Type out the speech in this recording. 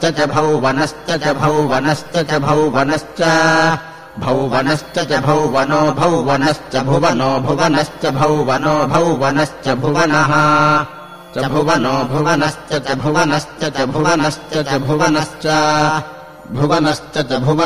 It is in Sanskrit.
भौवनश्च च भौवनश्च च भौवनश्च च भौवनश्च भौवनश्च च भौवनो भौवनश्च भुवनो भुवनश्च भौवनो भौवनश्च भुवनः च भुवनो भुवनश्च च भुवनश्च च भुवनश्च च भुवनश्च भुवनश्च च भुवनः